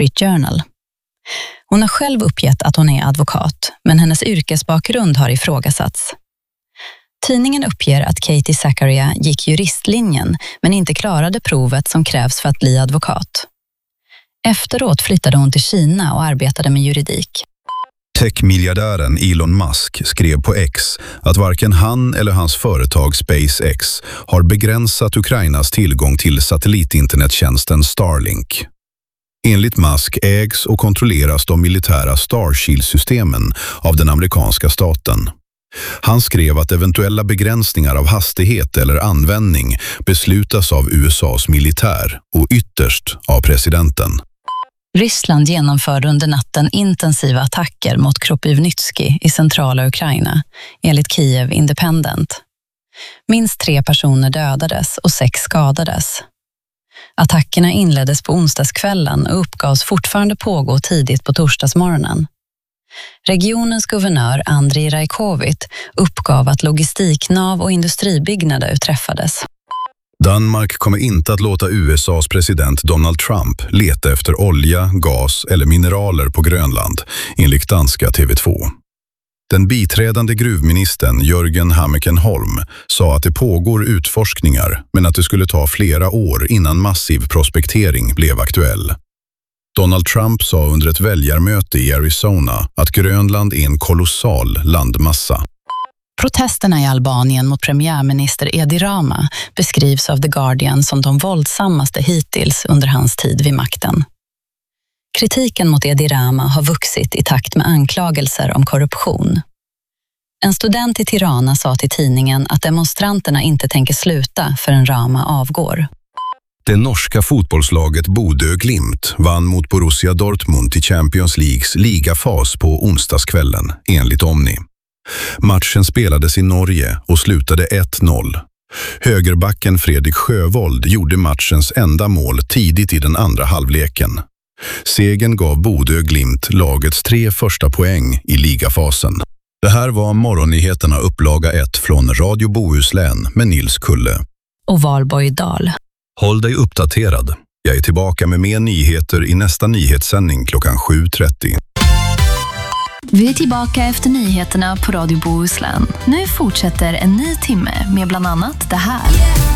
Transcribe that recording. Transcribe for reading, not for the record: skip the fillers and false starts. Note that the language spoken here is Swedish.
Street Journal. Hon har själv uppgett att hon är advokat, men hennes yrkesbakgrund har ifrågasatts. Tidningen uppger att Katie Zachariah gick juristlinjen men inte klarade provet som krävs för att bli advokat. Efteråt flyttade hon till Kina och arbetade med juridik. Tech-miljardären Elon Musk skrev på X att varken han eller hans företag SpaceX har begränsat Ukrainas tillgång till satellitinternettjänsten Starlink. Enligt Musk ägs och kontrolleras de militära Starshield-systemen av den amerikanska staten. Han skrev att eventuella begränsningar av hastighet eller användning beslutas av USAs militär och ytterst av presidenten. Ryssland genomförde under natten intensiva attacker mot Kropyvnytski i centrala Ukraina, enligt Kiev Independent. Minst 3 personer dödades och 6 skadades. Attackerna inleddes på onsdagskvällen och uppgavs fortfarande pågå tidigt på torsdagsmorgonen. Regionens guvernör Andriy Rajkovic uppgav att logistiknav och industribyggnader träffades. Danmark kommer inte att låta USAs president Donald Trump leta efter olja, gas eller mineraler på Grönland, enligt danska TV2. Den biträdande gruvministern Jörgen Hammerkenholm sa att det pågår utforskningar men att det skulle ta flera år innan massiv prospektering blev aktuell. Donald Trump sa under ett väljarmöte i Arizona att Grönland är en kolossal landmassa. Protesterna i Albanien mot premiärminister Edi Rama beskrivs av The Guardian som de våldsammaste hittills under hans tid vid makten. Kritiken mot Edi Rama har vuxit i takt med anklagelser om korruption. En student i Tirana sa till tidningen att demonstranterna inte tänker sluta förrän Rama avgår. Det norska fotbollslaget Bodø Glimt vann mot Borussia Dortmund i Champions Leagues ligafas på onsdagskvällen, enligt Omni. Matchen spelades i Norge och slutade 1-0. Högerbacken Fredrik Sjövold gjorde matchens enda mål tidigt i den andra halvleken. Segern gav Bodø Glimt lagets 3 första poäng i ligafasen. Det här var morgonnyheterna upplaga 1 från Radio Bohuslän med Nils Kulle Och Valborg Dahl. Håll dig uppdaterad. Jag är tillbaka med mer nyheter i nästa nyhetssändning klockan 7:30. Vi är tillbaka efter nyheterna på Radio Bohuslän. Nu fortsätter en ny timme med bland annat det här.